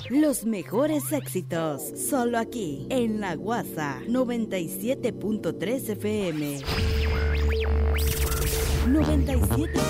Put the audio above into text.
Los mejores éxitos, solo aquí, en La Guasa 97.3 FM. 97.